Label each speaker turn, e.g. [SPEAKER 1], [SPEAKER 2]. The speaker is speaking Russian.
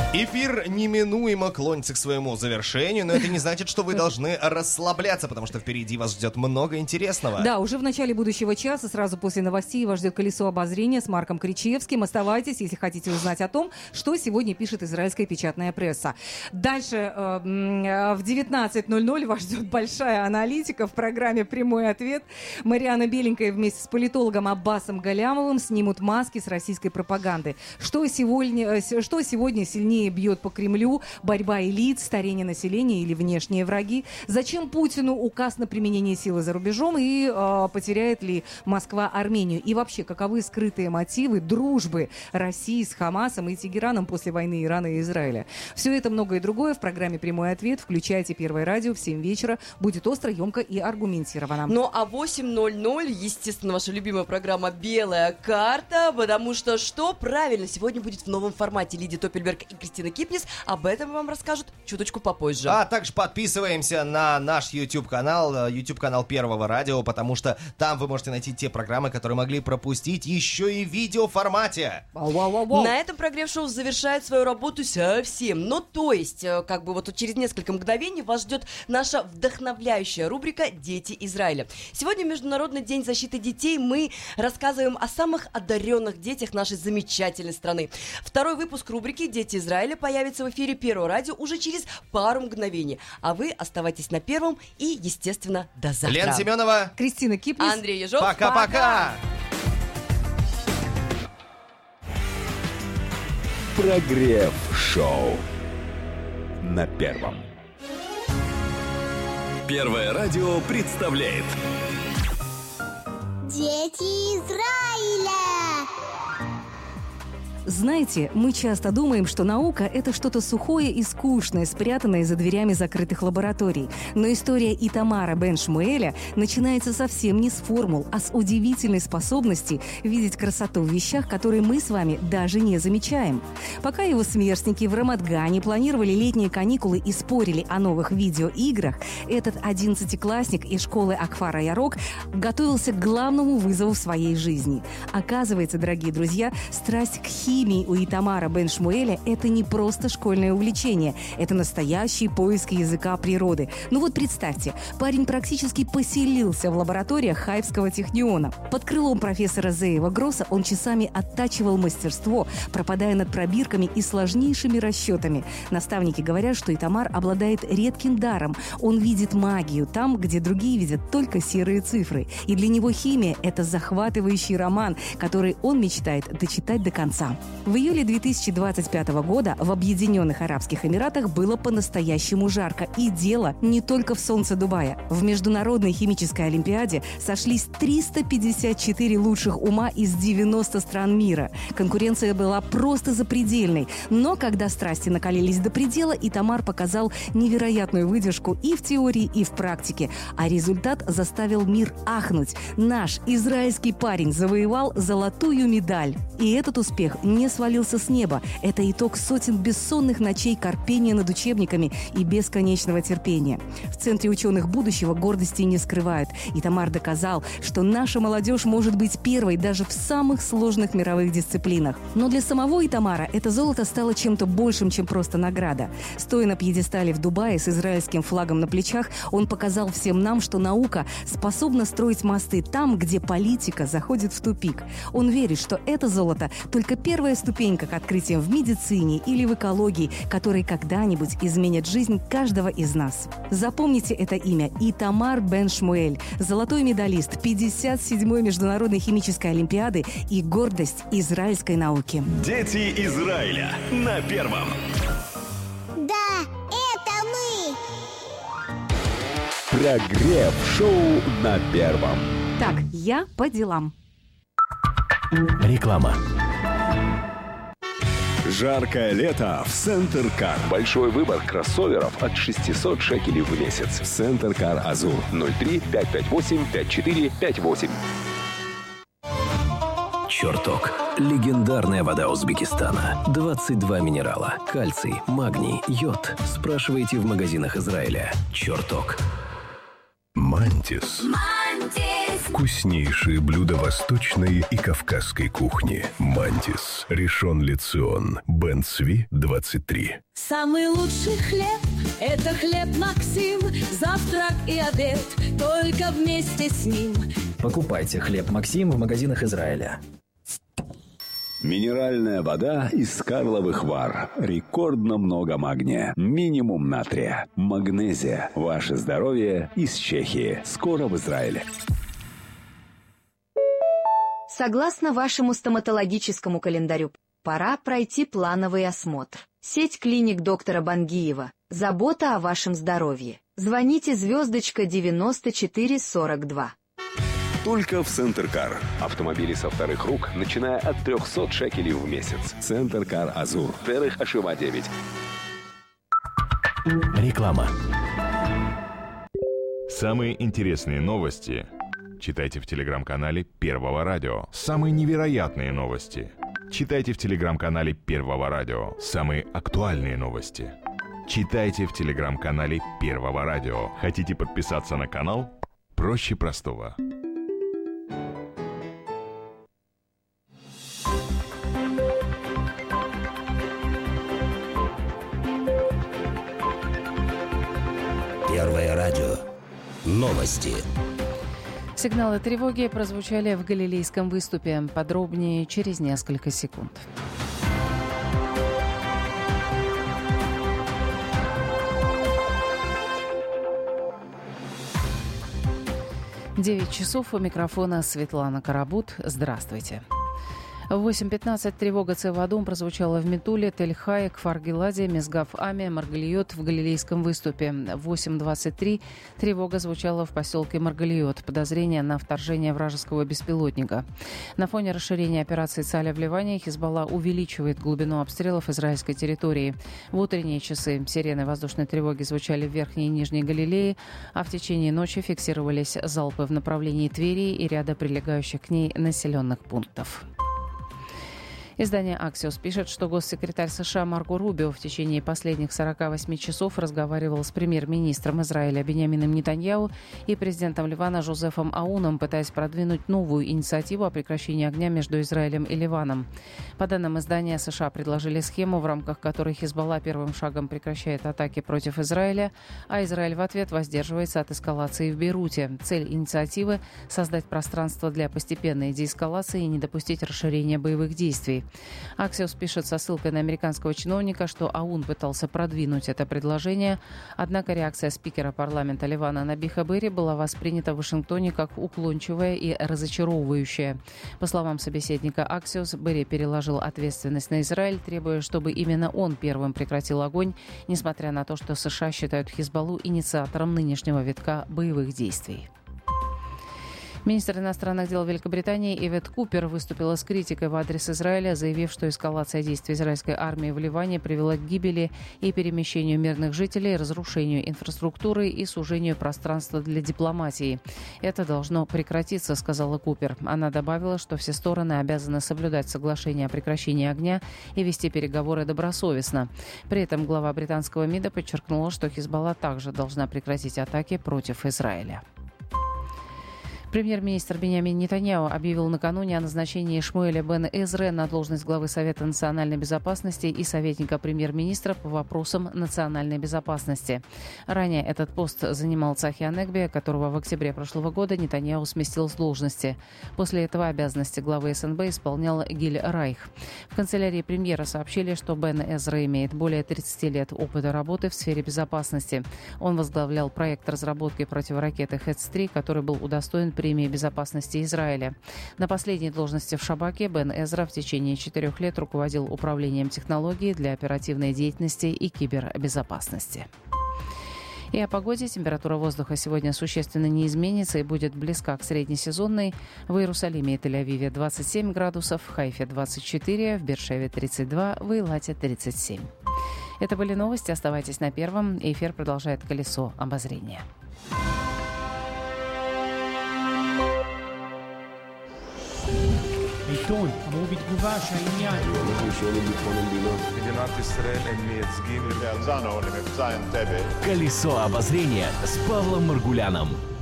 [SPEAKER 1] Эфир неминуемо клонится к своему завершению, но это не значит, что вы должны расслабляться, потому что впереди вас ждет много интересного.
[SPEAKER 2] Да, уже в начале будущего часа, сразу после новостей, вас ждет колесо обозрения с Марком Кричевским. Оставайтесь, если хотите узнать о том, что сегодня пишет израильская печатная пресса. Дальше в 19:00 вас ждет большая аналитика в программе «Прямой ответ». Марианна Беленькая вместе с политологом Аббасом Галямовым снимут маски с российской пропаганды. Что сегодня сильнее бьет по Кремлю? Борьба элит, старение населения или внешние враги? Зачем Путину указ на применение силы за рубежом? И потеряет ли Москва Армению? И вообще, каковы скрытые мотивы дружбы России с Хамасом и Тегераном после войны Ирана и Израиля? Все это, многое другое в программе «Прямой ответ». Включайте Первое радио в 7 вечера. Будет остро, емко и аргументированно.
[SPEAKER 3] Ну, а в 8:00, естественно, ваша любимая программа «Белая карта», потому что правильно, сегодня будет в новом формате. Лидия Топельберг и Кристина Кипнис об этом вам расскажут чуточку попозже.
[SPEAKER 1] А также подписываемся на наш YouTube-канал, YouTube-канал Первого радио, потому что там вы можете найти те программы, которые могли пропустить еще и в видеоформате.
[SPEAKER 3] На этом прогрев-шоу завершает свою работу совсем. Ну, то есть, вот через несколько мгновений вас ждет наша вдохновляющая рубрика «Дети Израиля». Сегодня Международный день защиты детей. Мы рассказываем о самых одаренных детях нашей замечательной страны. Второй выпуск рубрики «Дети Израиля» появится в эфире Первого радио уже через пару мгновений. А вы оставайтесь на Первом и, естественно, до завтра.
[SPEAKER 1] Лена Семенова,
[SPEAKER 2] Кристина Кипнис,
[SPEAKER 3] Андрей Ежов.
[SPEAKER 1] Пока-пока!
[SPEAKER 4] Прогрев-шоу на Первом. Первое радио представляет
[SPEAKER 5] Дети Израиля.
[SPEAKER 2] Знаете, мы часто думаем, что наука – это что-то сухое и скучное, спрятанное за дверями закрытых лабораторий. Но история Итамара Бен-Шмуэля начинается совсем не с формул, а с удивительной способности видеть красоту в вещах, которые мы с вами даже не замечаем. Пока его сверстники в Рамат-Гане планировали летние каникулы и спорили о новых видеоиграх, этот 11-классник из школы Акфара Ярок готовился к главному вызову в своей жизни. Оказывается, дорогие друзья, страсть к химии у Итамара Бен-Шмуэля – это не просто школьное увлечение, это настоящий поиск языка природы. Ну вот представьте, парень практически поселился в лабораториях Хайфского техниона. Под крылом профессора Зеева Гросса он часами оттачивал мастерство, пропадая над пробирками и сложнейшими расчетами. Наставники говорят, что Итамар обладает редким даром. Он видит магию там, где другие видят только серые цифры. И для него химия – это захватывающий роман, который он мечтает дочитать до конца. В июле 2025 года в Объединенных Арабских Эмиратах было по-настоящему жарко. И дело не только в солнце Дубая. В Международной химической олимпиаде сошлись 354 лучших ума из 90 стран мира. Конкуренция была просто запредельной. Но когда страсти накалились до предела, Итамар показал невероятную выдержку и в теории, и в практике. А результат заставил мир ахнуть. Наш израильский парень завоевал золотую медаль. И этот успех не свалился с неба. Это итог сотен бессонных ночей корпения над учебниками и бесконечного терпения. В Центре ученых будущего гордости не скрывают. Итамар доказал, что наша молодежь может быть первой даже в самых сложных мировых дисциплинах. Но для самого Итамара это золото стало чем-то большим, чем просто награда. Стоя на пьедестале в Дубае с израильским флагом на плечах, он показал всем нам, что наука способна строить мосты там, где политика заходит в тупик. Он верит, что это золото только первая ступенька к открытиям в медицине или в экологии, которые когда-нибудь изменят жизнь каждого из нас. Запомните это имя – Итамар Бен-Шмуэль, золотой медалист 57-й Международной химической олимпиады и гордость израильской науки.
[SPEAKER 4] Дети Израиля на Первом.
[SPEAKER 5] Да, это мы.
[SPEAKER 4] Прогрев-шоу на Первом.
[SPEAKER 2] Так, я по делам.
[SPEAKER 4] Реклама. Жаркое лето в Центр Кар. Большой выбор кроссоверов от 600 шекелей в месяц. Центр Кар Азур 03 558 5458.
[SPEAKER 6] Черток. Легендарная вода Узбекистана. 22 минерала. Кальций, магний, йод. Спрашивайте в магазинах Израиля. Черток.
[SPEAKER 4] Мантис.
[SPEAKER 5] Мантис.
[SPEAKER 6] Вкуснейшие блюда восточной и кавказской кухни. Мантис, Ришон Ле Цион, Бен Цви, 23.
[SPEAKER 7] Самый лучший хлеб – это хлеб Максим. Завтрак и обед только вместе с ним.
[SPEAKER 8] Покупайте хлеб Максим в магазинах Израиля.
[SPEAKER 4] Минеральная вода из Карловых Вар. Рекордно много магния. Минимум натрия. Магнезия. Ваше здоровье из Чехии. Скоро в Израиле.
[SPEAKER 9] Согласно вашему стоматологическому календарю, пора пройти плановый осмотр. Сеть клиник доктора Бангиева. Забота о вашем здоровье. Звоните звездочка 9442.
[SPEAKER 4] Только в Центркар. Автомобили со вторых рук, начиная от 300 шекелей в месяц. Центркар Азур. Терех Ашива 9.
[SPEAKER 6] Реклама.
[SPEAKER 10] Самые интересные новости читайте в телеграм-канале Первого радио. Самые невероятные новости читайте в телеграм-канале Первого радио. Самые актуальные новости читайте в телеграм-канале Первого радио. Хотите подписаться на канал? Проще простого.
[SPEAKER 11] Первое радио. Новости.
[SPEAKER 2] Сигналы тревоги прозвучали в Галилейском выступе. Подробнее через несколько секунд. Девять часов, у микрофона Светлана Карабут. Здравствуйте. В 8:15 тревога Цевадум прозвучала в Метуле, Тель-Хай, Кфар-Гиладе, Мезгав-Аме, Маргалиот в Галилейском выступе. В 8:23 тревога звучала в поселке Маргалиот. Подозрение на вторжение вражеского беспилотника. На фоне расширения операции Цаля в Ливане Хизбалла увеличивает глубину обстрелов израильской территории. В утренние часы сирены воздушной тревоги звучали в Верхней и Нижней Галилее, а в течение ночи фиксировались залпы в направлении Твери и ряда прилегающих к ней населенных пунктов. Издание «Аксиос» пишет, что госсекретарь США Марко Рубио в течение последних 48 часов разговаривал с премьер-министром Израиля Биньямином Нетаньяху и президентом Ливана Жозефом Ауном, пытаясь продвинуть новую инициативу о прекращении огня между Израилем и Ливаном. По данным издания, США предложили схему, в рамках которой Хизбалла первым шагом прекращает атаки против Израиля, а Израиль в ответ воздерживается от эскалации в Бейруте. Цель инициативы – создать пространство для постепенной деэскалации и не допустить расширения боевых действий. Аксиос пишет со ссылкой на американского чиновника, что Аун пытался продвинуть это предложение, однако реакция спикера парламента Ливана Набиха Берри была воспринята в Вашингтоне как уклончивая и разочаровывающая. По словам собеседника Аксиос, Берри переложил ответственность на Израиль, требуя, чтобы именно он первым прекратил огонь, несмотря на то, что США считают Хизбаллу инициатором нынешнего витка боевых действий. Министр иностранных дел Великобритании Эвет Купер выступила с критикой в адрес Израиля, заявив, что эскалация действий израильской армии в Ливане привела к гибели и перемещению мирных жителей, разрушению инфраструктуры и сужению пространства для дипломатии. Это должно прекратиться, сказала Купер. Она добавила, что все стороны обязаны соблюдать соглашение о прекращении огня и вести переговоры добросовестно. При этом глава британского МИДа подчеркнула, что Хизбалла также должна прекратить атаки против Израиля. Премьер-министр Биньямин Нетаньяху объявил накануне о назначении Шмуэля бен Эзры на должность главы Совета национальной безопасности и советника премьер-министра по вопросам национальной безопасности. Ранее этот пост занимал Цахи Анегби, которого в октябре прошлого года Нетаньяху сместил с должности. После этого обязанности главы СНБ исполнял Гиль Райх. В канцелярии премьера сообщили, что бен Эзра имеет более 30 лет опыта работы в сфере безопасности. Он возглавлял проект разработки противоракеты «Хедс-3», который был удостоен премии безопасности Израиля. На последней должности в Шабаке бен Эзра в течение 4 лет руководил управлением технологий для оперативной деятельности и кибербезопасности. И о погоде. Температура воздуха сегодня существенно не изменится и будет близка к среднесезонной. В Иерусалиме и Тель-Авиве 27 градусов, в Хайфе 24, в Бершеве 32, в Эйлате 37. Это были новости. Оставайтесь на Первом. Эфир продолжает «Колесо обозрения».
[SPEAKER 12] עיתון אמרו בתגובה שהעניין
[SPEAKER 13] אנחנו לשאול לביטחון המדינה. מדינת ישראל הם מייצגים.
[SPEAKER 14] למבצע אנטבה.
[SPEAKER 6] Колесо обозрения с Павлом Маргуляном.